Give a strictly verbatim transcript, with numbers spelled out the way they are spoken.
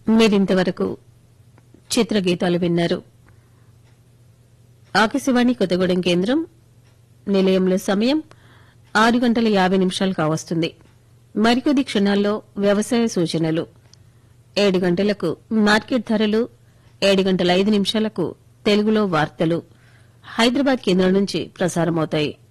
మీరింతవరకు చిత్రగీతాలు విన్నారు. ఆకాశవాణి కొత్తగూడెం కేంద్రం నిలయంలో సమయం ఆరు గంటల యాభై నిమిషాలు కావస్తుంది. మరికొద్ది క్షణాల్లో వ్యవసాయ సూచనలు. ఏడు గంటలకు మార్కెట్ ధరలు, ఏడు గంటల ఐదు నిమిషాలకు తెలుగులో వార్తలు హైదరాబాద్ కేంద్రం నుంచి ప్రసారమవుతాయి.